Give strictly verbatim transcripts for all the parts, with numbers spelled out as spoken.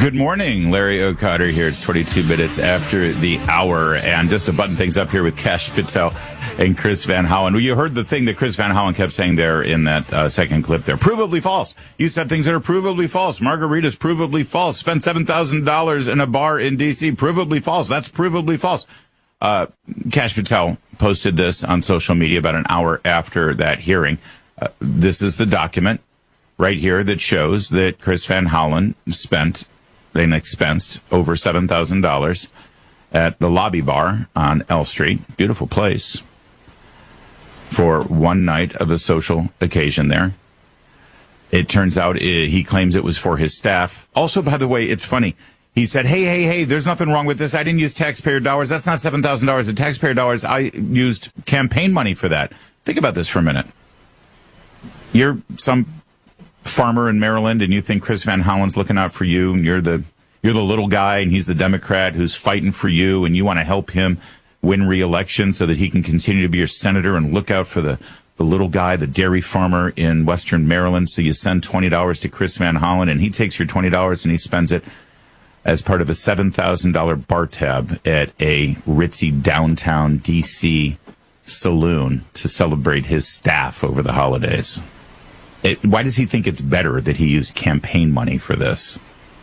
Good morning, Larry O'Connor here. It's twenty-two minutes after the hour, and just to button things up here with Kash Patel and Chris Van Hollen. Well, you heard the thing that Chris Van Hollen kept saying there in that uh, second clip there. Provably false. You said things that are provably false. Margarita's provably false. Spend seven thousand dollars in a bar in D C. Provably false. That's provably false. Uh, Kash Patel posted this on social media about an hour after that hearing. Uh, this is the document right here that shows that Chris Van Hollen spent and expensed over seven thousand dollars at the Lobby Bar on L Street. Beautiful place. For one night of a social occasion there. It turns out it, he claims it was for his staff. Also, by the way, it's funny. He said, hey, hey, hey, there's nothing wrong with this. I didn't use taxpayer dollars. That's not seven thousand dollars of taxpayer dollars. I used campaign money for that. Think about this for a minute. You're some farmer in Maryland, and you think Chris Van Hollen's looking out for you, and you're the you're the little guy, and he's the Democrat who's fighting for you, and you want to help him win re-election so that he can continue to be your senator and look out for the, the little guy, the dairy farmer in Western Maryland. So you send twenty dollars to Chris Van Hollen, and he takes your twenty dollars and he spends it as part of a seven thousand dollars bar tab at a ritzy downtown D C saloon to celebrate his staff over the holidays. It, why does he think it's better that he used campaign money for this?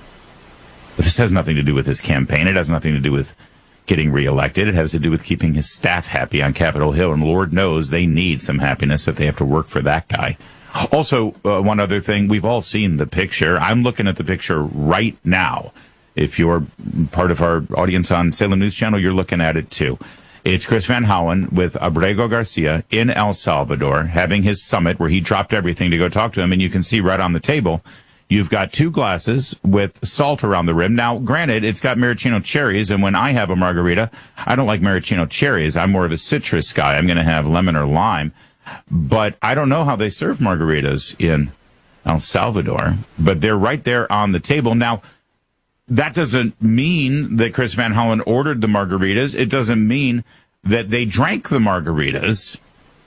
This has nothing to do with his campaign. It has nothing to do with getting reelected. It has to do with keeping his staff happy on Capitol Hill. And Lord knows they need some happiness if they have to work for that guy. Also, uh, one other thing, we've all seen the picture. I'm looking at the picture right now. If you're part of our audience on Salem News Channel, you're looking at it too. It's Chris Van Hollen with Abrego Garcia in El Salvador having his summit where he dropped everything to go talk to him. And you can see right on the table, you've got two glasses with salt around the rim. Now, granted, it's got maraschino cherries. And when I have a margarita, I don't like maraschino cherries. I'm more of a citrus guy. I'm going to have lemon or lime. But I don't know how they serve margaritas in El Salvador. But they're right there on the table. Now, that doesn't mean that Chris Van Hollen ordered the margaritas. It doesn't mean that they drank the margaritas.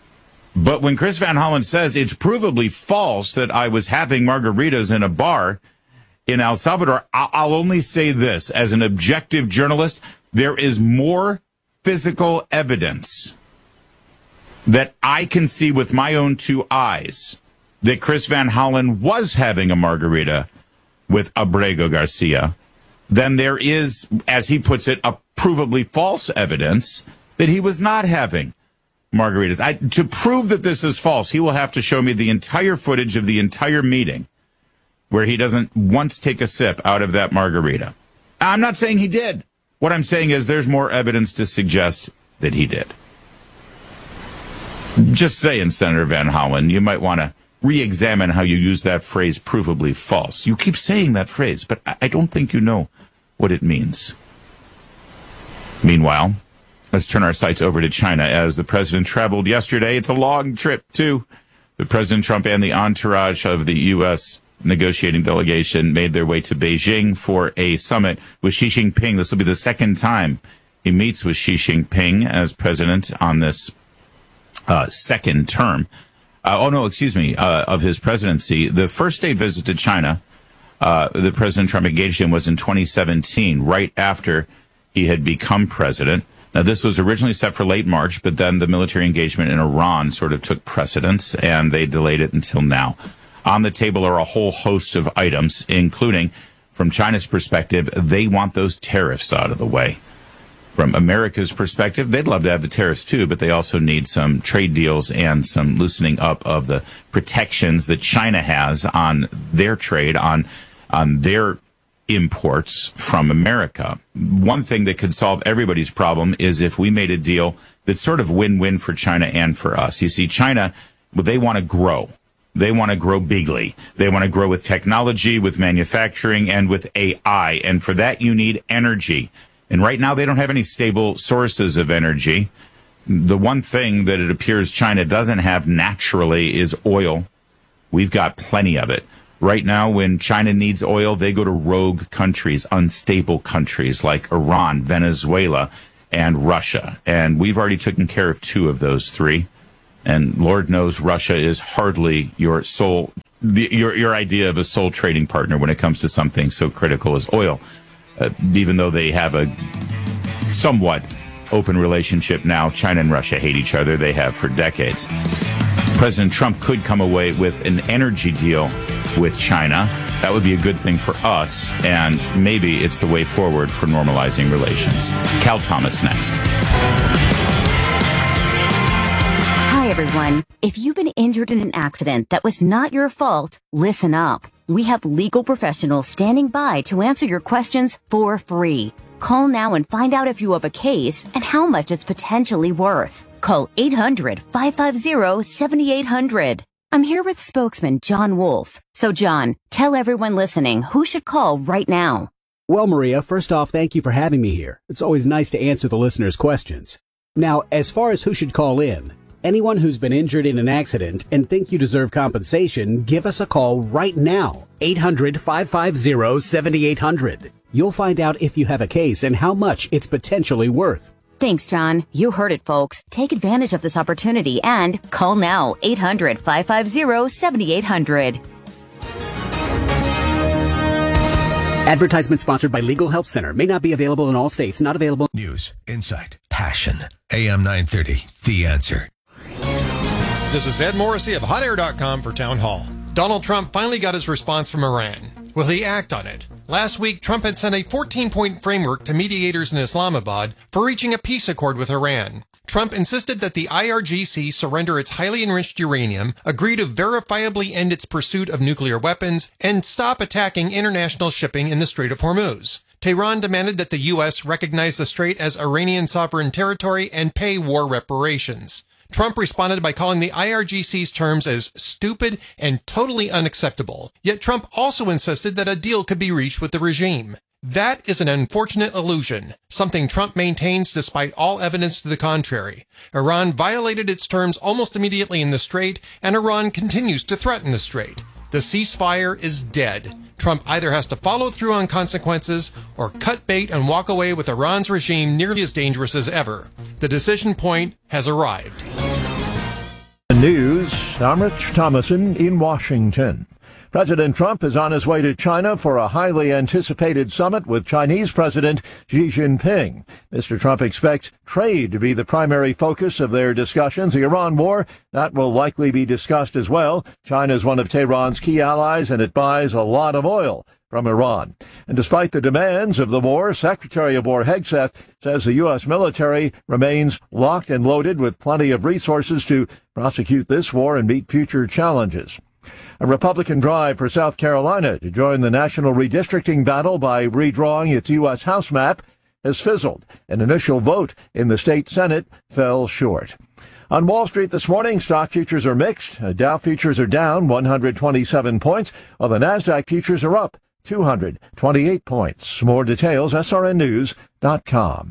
But when Chris Van Hollen says it's provably false that I was having margaritas in a bar in El Salvador, I'll only say this. As an objective journalist, there is more physical evidence that I can see with my own two eyes that Chris Van Hollen was having a margarita with Abrego Garcia, then there is, as he puts it, a provably false evidence that he was not having margaritas. I, to prove that this is false, he will have to show me the entire footage of the entire meeting where he doesn't once take a sip out of that margarita. I'm not saying he did. What I'm saying is there's more evidence to suggest that he did. Just saying, Senator Van Hollen, you might want to re-examine how you use that phrase, provably false. You keep saying that phrase, but I don't think you know what it means. Meanwhile, let's turn our sights over to China as the president traveled yesterday. It's a long trip, too. The President Trump and the entourage of the U S negotiating delegation made their way to Beijing for a summit with Xi Jinping. This will be the second time he meets with Xi Jinping as president on this uh, second term. Uh, oh, no, excuse me, uh, of his presidency. The first state visit to China uh, that President Trump engaged in was in twenty seventeen, right after he had become president. Now, this was originally set for late March, but then the military engagement in Iran sort of took precedence, and they delayed it until now. On the table are a whole host of items, including, from China's perspective, they want those tariffs out of the way. From America's perspective, they'd love to have the tariffs too, but they also need some trade deals and some loosening up of the protections that China has on their trade, on on their imports from America. One thing that could solve everybody's problem is if we made a deal that's sort of win-win for China and for us. You see, China, well, they want to grow. They want to grow bigly. They want to grow with technology, with manufacturing, and with A I. And for that, you need energy. And right now, they don't have any stable sources of energy. The one thing that it appears China doesn't have naturally is oil. We've got plenty of it. Right now, when China needs oil, they go to rogue countries, unstable countries like Iran, Venezuela, and Russia. And we've already taken care of two of those three. And Lord knows Russia is hardly your sole the, your your idea of a sole trading partner when it comes to something so critical as oil, uh, even though they have a somewhat open relationship now. China and Russia hate each other. They have for decades. President Trump could come away with an energy deal with China. That would be a good thing for us, and maybe it's the way forward for normalizing relations. Cal Thomas next. Hi, everyone. If you've been injured in an accident that was not your fault, listen up. We have legal professionals standing by to answer your questions for free. Call now and find out if you have a case and how much it's potentially worth. Call eight hundred, five five zero, seven eight zero zero. I'm here with spokesman John Wolf. So, John, tell everyone listening who should call right now. Well, Maria, first off, thank you for having me here. It's always nice to answer the listeners' questions. Now, as far as who should call in, anyone who's been injured in an accident and think you deserve compensation, give us a call right now. eight hundred, five five zero, seven eight zero zero. You'll find out if you have a case and how much it's potentially worth. Thanks, John. You heard it, folks. Take advantage of this opportunity and call now. eight hundred, five five zero, seven eight zero zero. Advertisement sponsored by Legal Help Center. May not be available in all states. Not available. News, insight, passion. A M nine thirty, The Answer. This is Ed Morrissey of hot air dot com for Town Hall. Donald Trump finally got his response from Iran. Will he act on it? Last week, Trump had sent a fourteen-point framework to mediators in Islamabad for reaching a peace accord with Iran. Trump insisted that the I R G C surrender its highly enriched uranium, agree to verifiably end its pursuit of nuclear weapons, and stop attacking international shipping in the Strait of Hormuz. Tehran demanded that the U S recognize the strait as Iranian sovereign territory and pay war reparations. Trump responded by calling the I R G C's terms as stupid and totally unacceptable. Yet Trump also insisted that a deal could be reached with the regime. That is an unfortunate illusion, something Trump maintains despite all evidence to the contrary. Iran violated its terms almost immediately in the strait, and Iran continues to threaten the strait. The ceasefire is dead. Trump either has to follow through on consequences or cut bait and walk away with Iran's regime nearly as dangerous as ever. The decision point has arrived. News, I'm Rich Thomason in Washington. President Trump is on his way to China for a highly anticipated summit with Chinese President Xi Jinping. Mister Trump expects trade to be the primary focus of their discussions. The Iran war, that will likely be discussed as well. China is one of Tehran's key allies, and it buys a lot of oil from Iran. And despite the demands of the war, Secretary of War Hegseth says the U S military remains locked and loaded with plenty of resources to prosecute this war and meet future challenges. A Republican drive for South Carolina to join the national redistricting battle by redrawing its U S House map has fizzled. An initial vote in the state Senate fell short. On Wall Street this morning, stock futures are mixed. Dow futures are down one hundred twenty-seven points, while the NASDAQ futures are up two hundred twenty-eight points. More details, S R N news dot com.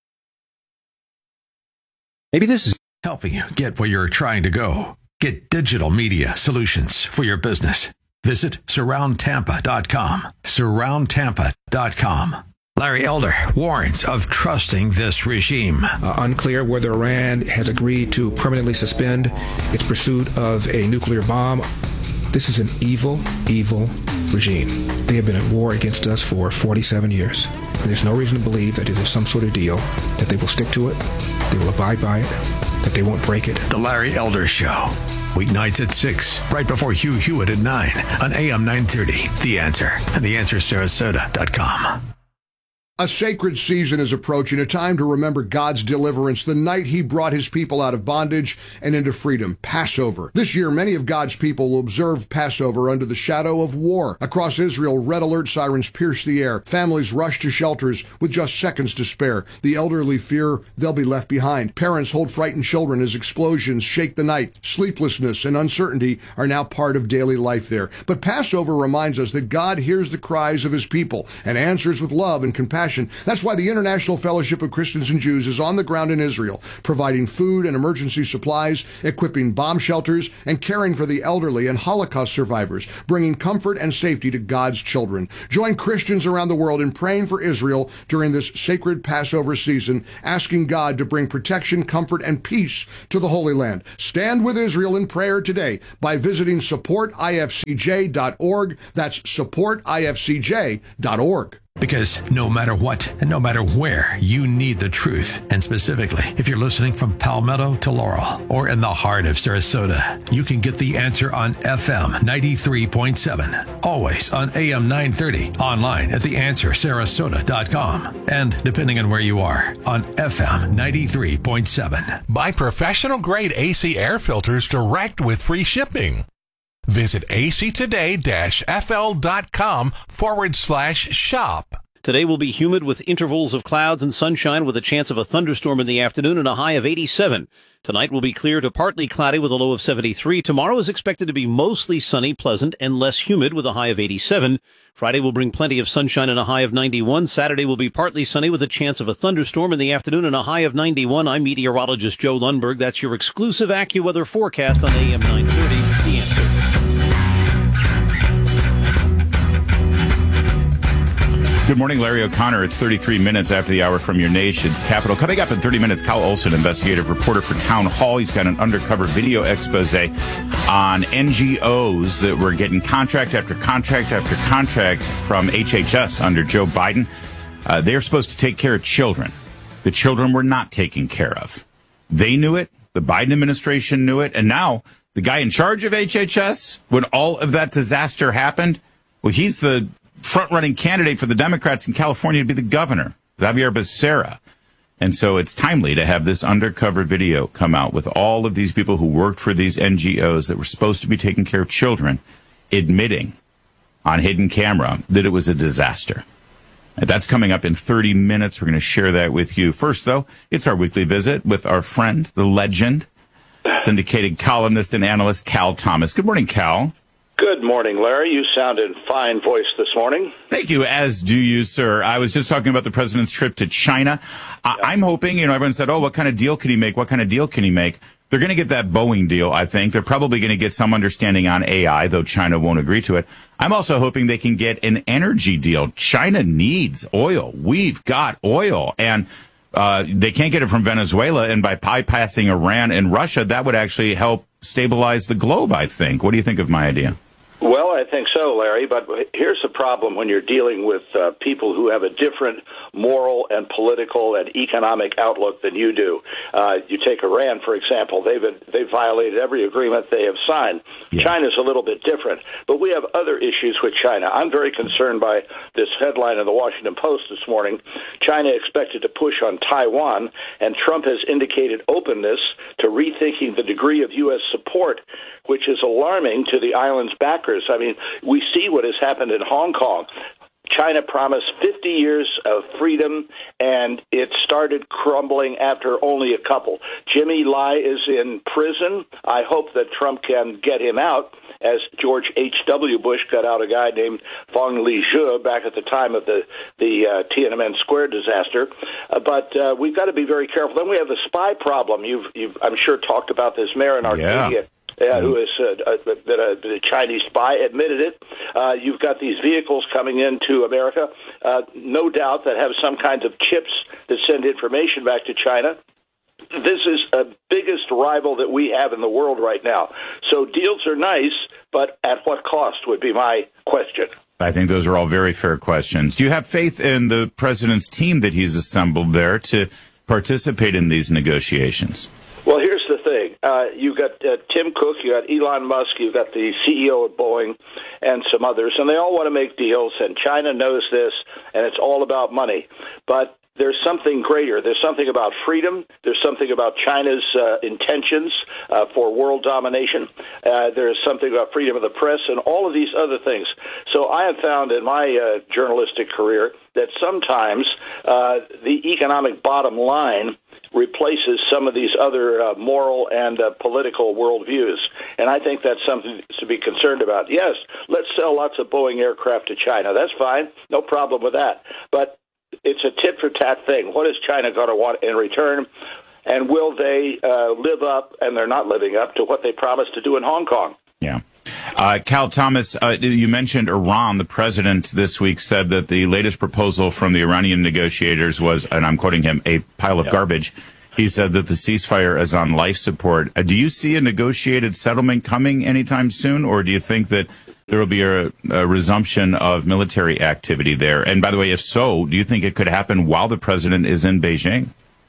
Maybe this is Helping you get where you're trying to go. Get digital media solutions for your business. Visit surround tampa dot com. surround tampa dot com. Larry Elder warns of trusting this regime. Uh, unclear whether Iran has agreed to permanently suspend its pursuit of a nuclear bomb. This is an evil, evil regime. They have been at war against us for forty-seven years. And there's no reason to believe that there's some sort of deal, that they will stick to it, they will abide by it, that they won't break it. The Larry Elder Show. Weeknights at six, right before Hugh Hewitt at nine on A M nine thirty. The Answer and the answer sarasota dot com. A sacred season is approaching, a time to remember God's deliverance, the night he brought his people out of bondage and into freedom, Passover. This year, many of God's people will observe Passover under the shadow of war. Across Israel, red alert sirens pierce the air. Families rush to shelters with just seconds to spare. The elderly fear they'll be left behind. Parents hold frightened children as explosions shake the night. Sleeplessness and uncertainty are now part of daily life there. But Passover reminds us that God hears the cries of his people and answers with love and compassion compassion. That's why the International Fellowship of Christians and Jews is on the ground in Israel, providing food and emergency supplies, equipping bomb shelters, and caring for the elderly and Holocaust survivors, bringing comfort and safety to God's children. Join Christians around the world in praying for Israel during this sacred Passover season, asking God to bring protection, comfort, and peace to the Holy Land. Stand with Israel in prayer today by visiting support I F C J dot org. That's support I F C J dot org. Because no matter what and no matter where, you need the truth. And specifically, if you're listening from Palmetto to Laurel or in the heart of Sarasota, you can get the answer on F M ninety-three point seven. Always on A M nine thirty. Online at the answer sarasota dot com. And depending on where you are, on F M ninety-three point seven. Buy professional-grade A C air filters direct with free shipping. Visit actoday-fl.com forward slash shop. Today will be humid with intervals of clouds and sunshine with a chance of a thunderstorm in the afternoon and a high of eighty-seven. Tonight will be clear to partly cloudy with a low of seventy-three. Tomorrow is expected to be mostly sunny, pleasant, and less humid with a high of eighty-seven. Friday will bring plenty of sunshine and a high of ninety-one. Saturday will be partly sunny with a chance of a thunderstorm in the afternoon and a high of ninety-one. I'm meteorologist Joe Lundberg. That's your exclusive AccuWeather forecast on A M nine thirty. The Answer. Good morning, Larry O'Connor. It's thirty-three minutes after the hour from your nation's capital. Coming up in thirty minutes, Kyle Olson, investigative reporter for Town Hall. He's got an undercover video expose on N G Os that were getting contract after contract after contract from H H S under Joe Biden. Uh, they're supposed to take care of children. The children were not taken care of. They knew it. The Biden administration knew it. And now the guy in charge of H H S, when all of that disaster happened, well, he's the front-running candidate for the Democrats in California to be the governor, Xavier Becerra. And so it's timely to have this undercover video come out with all of these people who worked for these N G Os that were supposed to be taking care of children, admitting on hidden camera that it was a disaster. And that's coming up in thirty minutes. We're going to share that with you. First, though, it's our weekly visit with our friend, the legend, syndicated columnist and analyst, Cal Thomas. Good morning, Cal. Good morning, Larry. You sounded fine voice this morning. Thank you, as do you, sir. I was just talking about the president's trip to China. I- yeah. I'm hoping, you know, everyone said, oh, what kind of deal can he make? What kind of deal can he make? They're going to get that Boeing deal, I think. They're probably going to get some understanding on A I, though China won't agree to it. I'm also hoping they can get an energy deal. China needs oil. We've got oil. And uh, they can't get it from Venezuela. And by bypassing Iran and Russia, that would actually help stabilize the globe, I think. What do you think of my idea? Well, I think so, Larry, but here's the problem when you're dealing with uh, people who have a different moral and political and economic outlook than you do. Uh, you take Iran, for example. They've they've violated every agreement they have signed. Yeah. China's a little bit different, but we have other issues with China. I'm very concerned by this headline in the Washington Post this morning. China expected to push on Taiwan, and Trump has indicated openness to rethinking the degree of U S support, which is alarming to the island's backers. I mean, we see what has happened in Hong Kong. China promised fifty years of freedom, and it started crumbling after only a couple. Jimmy Lai is in prison. I hope that Trump can get him out, as George H W Bush got out a guy named Fong Lijie back at the time of the, the uh, Tiananmen Square disaster. Uh, but uh, we've got to be very careful. Then we have the spy problem. You've, you've I'm sure, talked about this, Marin Arcadia. Yeah. Uh, who is uh, uh, that a, a Chinese spy admitted it. Uh, you've got these vehicles coming into America, uh, no doubt, that have some kinds of chips that send information back to China. This is the biggest rival that we have in the world right now. So deals are nice, but at what cost would be my question. I think those are all very fair questions. Do you have faith in the president's team that he's assembled there to participate in these negotiations? Well, here's the thing. Uh, you've got uh, Tim Cook, you've got Elon Musk, you've got the C E O of Boeing, and some others, and they all want to make deals, and China knows this, and it's all about money. But there's something greater. There's something about freedom. There's something about China's uh, intentions uh, for world domination. Uh, there's something about freedom of the press and all of these other things. So I have found in my uh, journalistic career that sometimes uh, the economic bottom line replaces some of these other uh, moral and uh, political worldviews. And I think that's something to be concerned about. Yes, let's sell lots of Boeing aircraft to China. That's fine. No problem with that. But it's a tit-for-tat thing. What is China going to want in return? And will they uh, live up, and they're not living up, to what they promised to do in Hong Kong? Yeah. Uh, Cal Thomas, uh, you mentioned Iran. The president this week said that the latest proposal from the Iranian negotiators was, and I'm quoting him, a pile of yeah. garbage. He said that the ceasefire is on life support. Uh, do you see a negotiated settlement coming anytime soon, or do you think that there will be a, a resumption of military activity there? And by the way, if so, do you think it could happen while the president is in Beijing?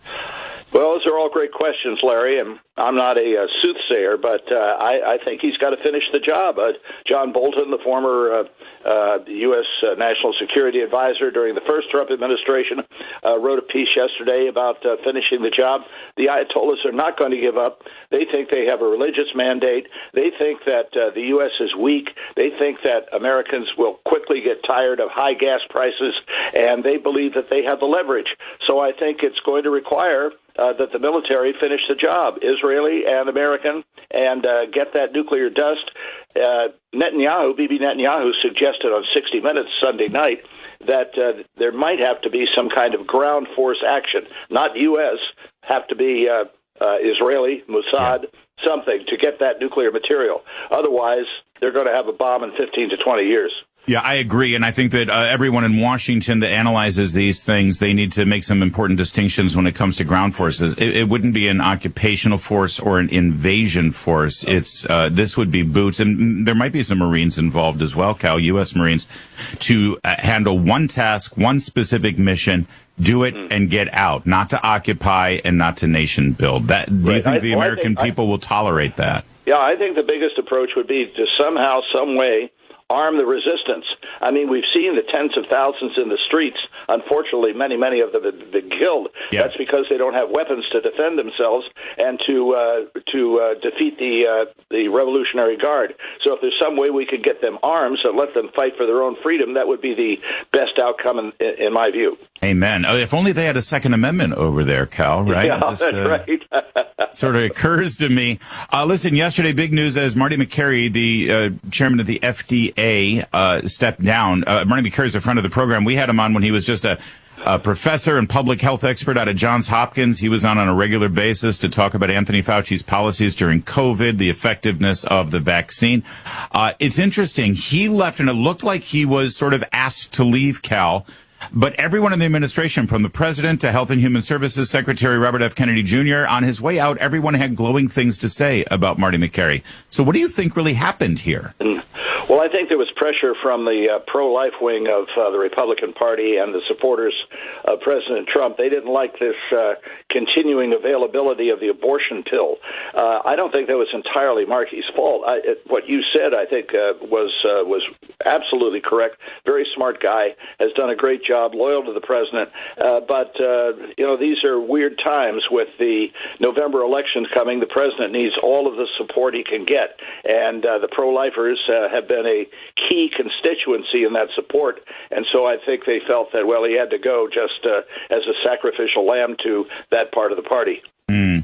Well, those are all great questions, Larry, and I'm not a uh, soothsayer, but uh, I, I think he's got to finish the job. Uh, John Bolton, the former uh, uh, U S Uh, National Security Advisor during the first Trump administration, uh, wrote a piece yesterday about uh, finishing the job. The Ayatollahs are not going to give up. They think they have a religious mandate. They think that uh, the U S is weak. They think that Americans will quickly get tired of high gas prices, and they believe that they have the leverage. So I think it's going to require Uh, that the military finish the job, Israeli and American, and uh, get that nuclear dust. Uh, Netanyahu, Bibi Netanyahu, suggested on sixty minutes Sunday night that uh, there might have to be some kind of ground force action, not U S, have to be uh, uh, Israeli, Mossad, yeah. something to get that nuclear material. Otherwise, they're going to have a bomb in fifteen to twenty years. Yeah, I agree. And I think that uh, everyone in Washington that analyzes these things, they need to make some important distinctions when it comes to ground forces. It, it wouldn't be an occupational force or an invasion force. It's uh, this would be boots. And there might be some Marines involved as well, Cal, U S Marines, to uh, handle one task, one specific mission, do it and get out, not to occupy and not to nation build. That, do you right. think I, the American well, I think, people I, will tolerate that? Yeah, I think the biggest approach would be to somehow, some way, arm the resistance. I mean, we've seen the tens of thousands in the streets. Unfortunately, many, many of them have been killed. Yeah. That's because they don't have weapons to defend themselves and to uh, to uh, defeat the uh, the Revolutionary Guard. So if there's some way we could get them arms and let them fight for their own freedom, that would be the best outcome in, in my view. Amen. Oh, if only they had a Second Amendment over there, Cal, right? Yeah, Just, that's uh, right. sort of occurs to me. Uh, listen, yesterday, big news as Marty Makary, the uh, chairman of the F D A, uh, stepped down. Uh, Marty Makary is a friend of the program. We had him on when he was just a, a professor and public health expert out of Johns Hopkins. He was on on a regular basis to talk about Anthony Fauci's policies during COVID, the effectiveness of the vaccine. Uh, it's interesting. He left, and it looked like he was sort of asked to leave, Cal. But everyone in the administration, from the president to Health and Human Services Secretary Robert F. Kennedy Junior, on his way out, everyone had glowing things to say about Marty Makary. So what do you think really happened here? Well, I think there was pressure from the uh, pro-life wing of uh, the Republican Party and the supporters of President Trump. They didn't like this uh, continuing availability of the abortion pill. Uh, I don't think that was entirely Markey's fault. I, it, what you said, I think, uh, was uh, was absolutely correct. Very smart guy, has done a great job, loyal to the president. Uh, but, uh, you know, these are weird times with the November elections coming. The president needs all of the support he can get. And uh, the pro-lifers uh, have been a key constituency in that support. And so I think they felt that, well, he had to go just uh, as a sacrificial lamb to that part of the party. Mm.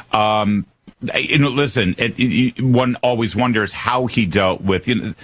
Um, you know, listen, it, it, one always wonders how he dealt with, you know,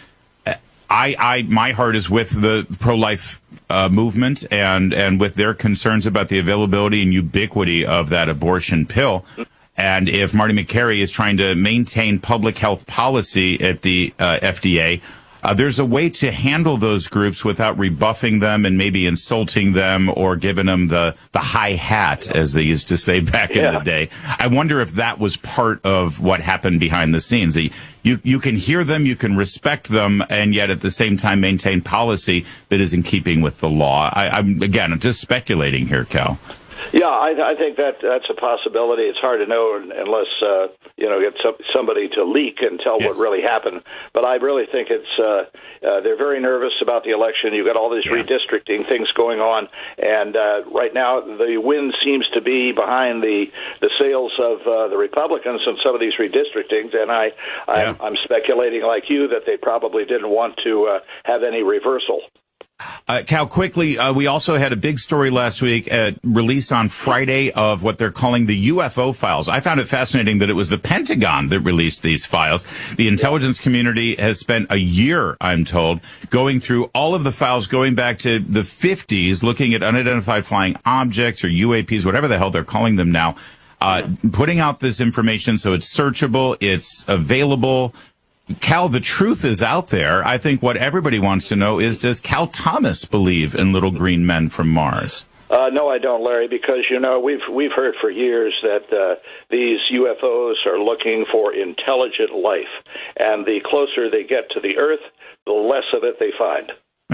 I, I, my heart is with the pro-life uh, movement and, and with their concerns about the availability and ubiquity of that abortion pill. And if Marty Makary is trying to maintain public health policy at the uh, F D A, uh, there's a way to handle those groups without rebuffing them and maybe insulting them or giving them the, the high hat, as they used to say back yeah. in the day. I wonder if that was part of what happened behind the scenes. You, you can hear them, you can respect them, and yet at the same time maintain policy that is in keeping with the law. I, I'm, again, I'm just speculating here, Cal. Yeah, I, I think that that's a possibility. It's hard to know unless uh, you know get some, somebody to leak and tell yes. what really happened. But I really think it's uh, uh, they're very nervous about the election. You've got all these yeah. redistricting things going on, and uh, right now the wind seems to be behind the the sails of uh, the Republicans in some of these redistrictings. And I I'm, yeah. I'm speculating like you that they probably didn't want to uh, have any reversal. Uh, Cal, quickly, uh, we also had a big story last week at release on Friday of what they're calling the U F O files. I found it fascinating that it was the Pentagon that released these files. The intelligence community has spent a year, I'm told, going through all of the files going back to the fifties, looking at unidentified flying objects or U A Ps, whatever the hell they're calling them now, uh, putting out this information so it's searchable, it's available. Cal, the truth is out there. I think what everybody wants to know is, does Cal Thomas believe in little green men from Mars? Uh, no, I don't, Larry, because, you know, we've we've heard for years that uh, these U F Os are looking for intelligent life, and the closer they get to the Earth, the less of it they find.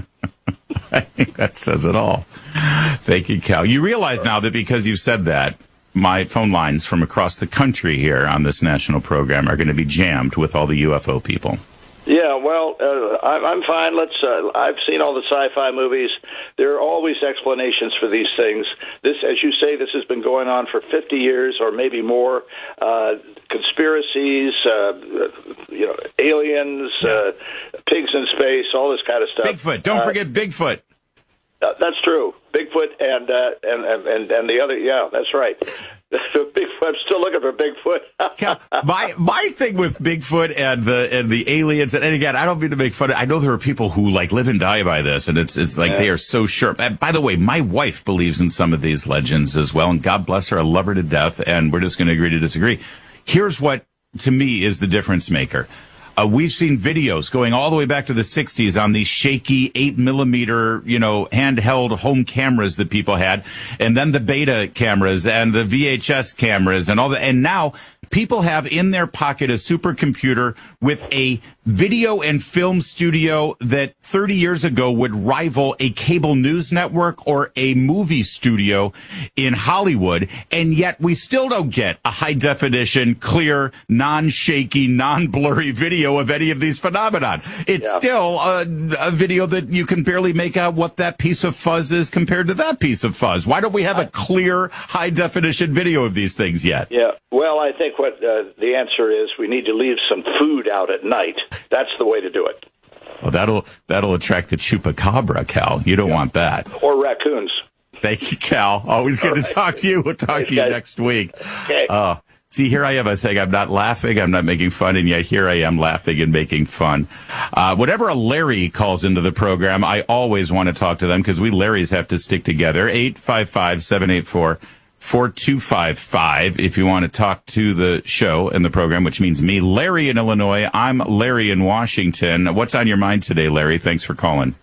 I think that says it all. Thank you, Cal. You realize now that because you said that, my phone lines from across the country here on this national program are going to be jammed with all the U F O people. Yeah, well, uh, I'm, I'm fine. Let's. Uh, I've seen all the sci-fi movies. There are always explanations for these things. This, as you say, this has been going on for fifty years or maybe more. Uh, conspiracies, uh, you know, aliens, uh, pigs in space, all this kind of stuff. Bigfoot. Don't uh, forget Bigfoot. Uh, that's true. Bigfoot and, uh, and and and the other, yeah, that's right. Bigfoot. I'm still looking for Bigfoot. my my thing with Bigfoot and the and the aliens, and, and again, I don't mean to make fun of, I know there are people who like live and die by this, and it's it's like yeah. They are so sure. And by the way, my wife believes in some of these legends as well, and God bless her, I love her to death, and we're just going to agree to disagree. Here's what, to me, is the difference maker. Uh, we've seen videos going all the way back to the sixties on these shaky eight millimeter, you know, handheld home cameras that people had, and then the beta cameras and the V H S cameras and all that. And now people have in their pocket a supercomputer with a video and film studio that thirty years ago would rival a cable news network or a movie studio in Hollywood. And yet we still don't get a high definition, clear, non-shaky, non-blurry video of any of these phenomenon. It's yeah. still a, a video that you can barely make out what that piece of fuzz is compared to that piece of fuzz. Why don't we have a clear, high definition video of these things yet? Yeah. Well, I think what uh, the answer is, we need to leave some food out at night. That's the way to do it. Well, that'll that'll attract the chupacabra, Cal. You don't yeah. want that. Or raccoons. Thank you, Cal. Always good right. to talk to you. We'll talk Thanks, to you guys. next week. Okay. Uh, see, here I am. I say I'm not laughing. I'm not making fun. And yet here I am laughing and making fun. Uh, whenever a Larry calls into the program, I always want to talk to them because we Larrys have to stick together. eight five five, seven eight four, four two five five if you want to talk to the show and the program, which means me, Larry in Illinois. I'm Larry in Washington. What's on your mind today, Larry? Thanks for calling.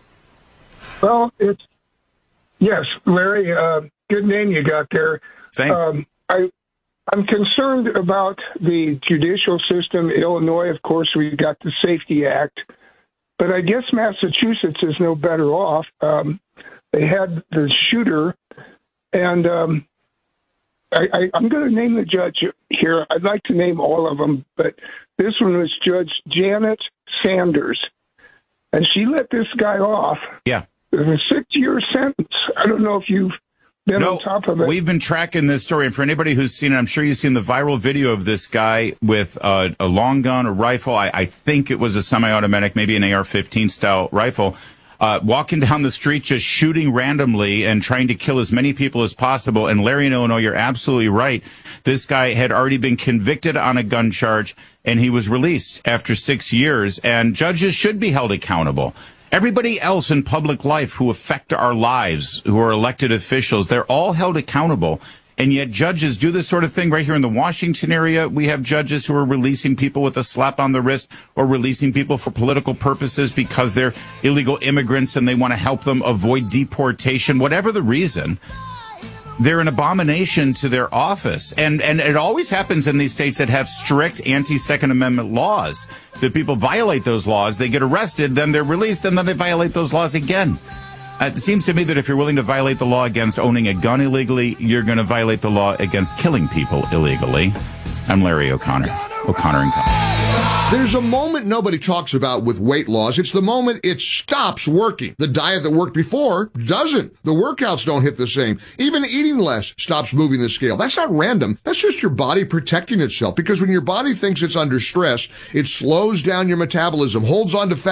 Well, it's, yes, Larry, uh, good name you got there. Same. Um, I, I'm concerned about the judicial system. Illinois, of course, we got the Safety Act, but I guess Massachusetts is no better off. Um, they had the shooter. And um, I, I, I'm going to name the judge here. I'd like to name all of them, but this one was Judge Janet Sanders. And she let this guy off. Yeah. With a six-year sentence. I don't know if you've been no, on top of it. We've been tracking this story. And for anybody who's seen it, I'm sure you've seen the viral video of this guy with uh, a long gun, a rifle. I, I think it was a semi-automatic, maybe an A R fifteen style rifle. Uh, walking down the street, just shooting randomly and trying to kill as many people as possible. And Larry in Illinois, you're absolutely right. This guy had already been convicted on a gun charge, and he was released after six years. And judges should be held accountable. Everybody else in public life who affect our lives, who are elected officials, they're all held accountable. And yet judges do this sort of thing right here in the Washington area. We have judges who are releasing people with a slap on the wrist or releasing people for political purposes because they're illegal immigrants and they want to help them avoid deportation. Whatever the reason, they're an abomination to their office. And, and it always happens in these states that have strict anti-Second Amendment laws. That people violate those laws, they get arrested, then they're released, and then they violate those laws again. Uh, it seems to me that if you're willing to violate the law against owning a gun illegally, you're going to violate the law against killing people illegally. I'm Larry O'Connor. O'Connor and Company. There's a moment nobody talks about with weight loss. It's the moment it stops working. The diet that worked before doesn't. The workouts don't hit the same. Even eating less stops moving the scale. That's not random. That's just your body protecting itself. Because when your body thinks it's under stress, it slows down your metabolism, holds on to fat,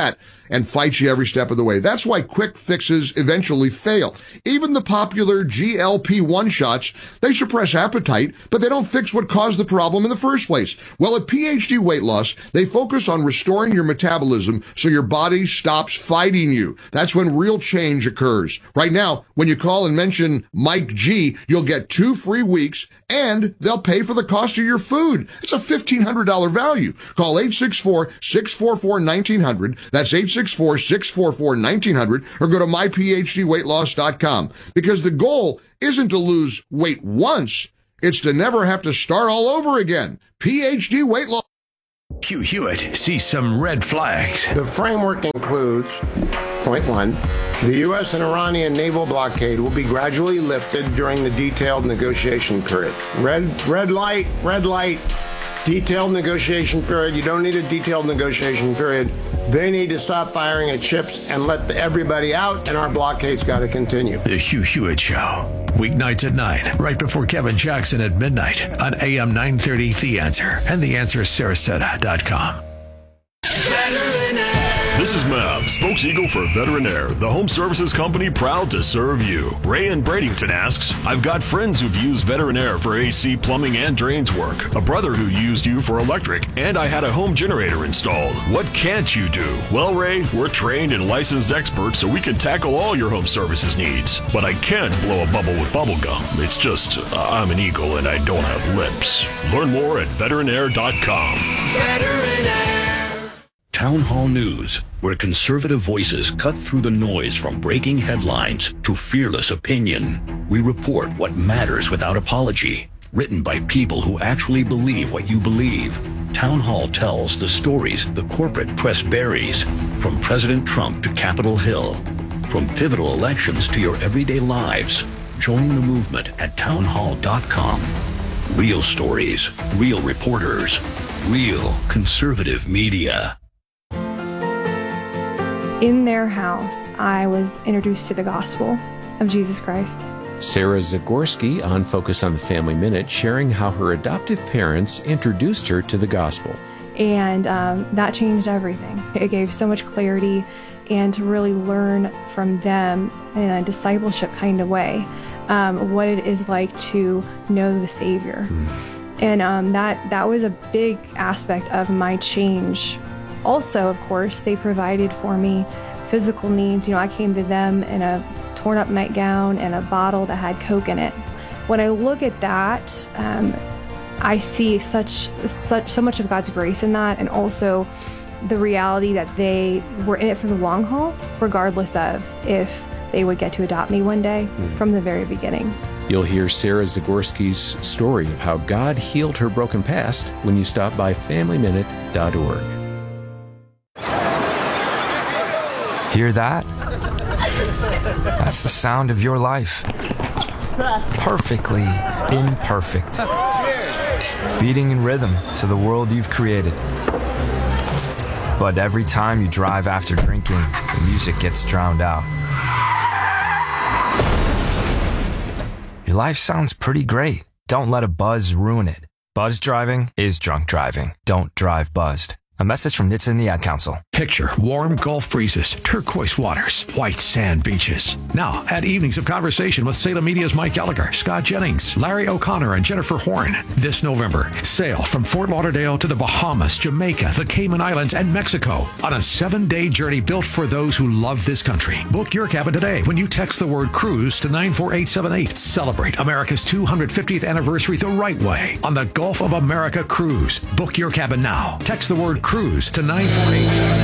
and fights you every step of the way. That's why quick fixes eventually fail. Even the popular G L P one shots, they suppress appetite, but they don't fix what caused the problem in the first place. Well, at P H D Weight Loss, they focus on restoring your metabolism so your body stops fighting you. That's when real change occurs. Right now, when you call and mention Mike G, you'll get two free weeks, and they'll pay for the cost of your food. It's a fifteen hundred dollars value. Call eight six four, six four four, one nine zero zero. That's eight six four, six four four, one nine zero zero, or go to my p h d weight loss dot com. Because the goal isn't to lose weight once, it's to never have to start all over again. P H D Weight Loss. Hugh Hewitt sees some red flags. The framework includes, point one, the U S and Iranian naval blockade will be gradually lifted during the detailed negotiation period. Red, red light, red light, detailed negotiation period. You don't need a detailed negotiation period. They need to stop firing at ships and let everybody out, and our blockade's got to continue. The Hugh Hewitt Show. Weeknights at nine, right before Kevin Jackson at midnight on A M nine thirty The Answer and the answer sarasota dot com. This is Mav, spokes-eagle for Veterinaire, the home services company proud to serve you. Ray in Bradenton asks, I've got friends who've used Veterinaire for A C, plumbing, and drains work. A brother who used you for electric, and I had a home generator installed. What can't you do? Well, Ray, we're trained and licensed experts, so we can tackle all your home services needs. But I can't blow a bubble with bubble gum. It's just, uh, I'm an eagle and I don't have lips. Learn more at veterinaire dot com. Veterinaire. Town Hall News, where conservative voices cut through the noise from breaking headlines to fearless opinion. We report what matters without apology. Written by people who actually believe what you believe. Town Hall tells the stories the corporate press buries, from President Trump to Capitol Hill, from pivotal elections to your everyday lives. Join the movement at town hall dot com. Real stories, real reporters, real conservative media. In their house, I was introduced to the gospel of Jesus Christ. Sarah Zagorski on Focus on the Family Minute, sharing how her adoptive parents introduced her to the gospel. And um, that changed everything. It gave so much clarity, and to really learn from them in a discipleship kind of way um, what it is like to know the Savior. Mm. And um, that, that was a big aspect of my change. Also, of course, they provided for me physical needs. You know, I came to them in a torn up nightgown and a bottle that had Coke in it. When I look at that, um, I see such, such, so much of God's grace in that, and also the reality that they were in it for the long haul, regardless of if they would get to adopt me one day mm. from the very beginning. You'll hear Sarah Zagorski's story of how God healed her broken past when you stop by family minute dot org. Hear that? That's the sound of your life. Perfectly imperfect. Beating in rhythm to the world you've created. But every time you drive after drinking, the music gets drowned out. Your life sounds pretty great. Don't let a buzz ruin it. Buzz driving is drunk driving. Don't drive buzzed. A message from N H T S A and the Ad Council. Picture warm Gulf breezes, turquoise waters, white sand beaches. Now, add evenings of conversation with Salem Media's Mike Gallagher, Scott Jennings, Larry O'Connor, and Jennifer Horn. This November, sail from Fort Lauderdale to the Bahamas, Jamaica, the Cayman Islands, and Mexico on a seven-day journey built for those who love this country. Book your cabin today when you text the word cruise to nine four eight seven eight. Celebrate America's two hundred fiftieth anniversary the right way on the Gulf of America Cruise. Book your cabin now. Text the word cruise to nine four eight seven eight.